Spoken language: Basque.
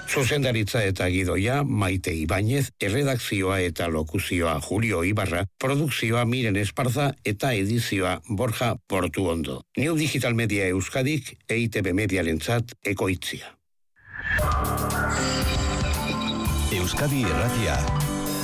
Zuzendaritza eta gidoia Maite Ibañez, erredakzioa eta lokuzioa Julio Ibarra, produkzioa Miren Esparza eta edizioa Borja Portuondo. New Digital Media Euskadik, EITB Mediarentzat ekoitzia. Euskadi Irratia.